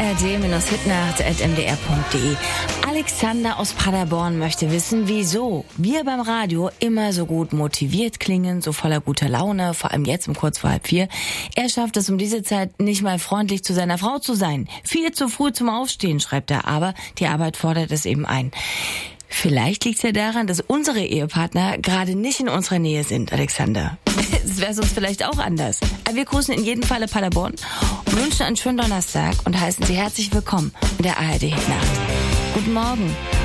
ard-hitnacht@mdr.de. Alexander aus Paderborn möchte wissen, wieso wir beim Radio immer so gut motiviert klingen, so voller guter Laune, vor allem jetzt um kurz vor 3:30. Er schafft es um diese Zeit nicht mal freundlich zu seiner Frau zu sein. Viel zu früh zum Aufstehen, schreibt er, aber die Arbeit fordert es eben ein. Vielleicht liegt es ja daran, dass unsere Ehepartner gerade nicht in unserer Nähe sind, Alexander. Es wäre sonst vielleicht auch anders. Aber wir grüßen in jedem Falle Paderborn und wünschen einen schönen Donnerstag und heißen Sie herzlich willkommen in der ARD Hitnacht. Guten Morgen.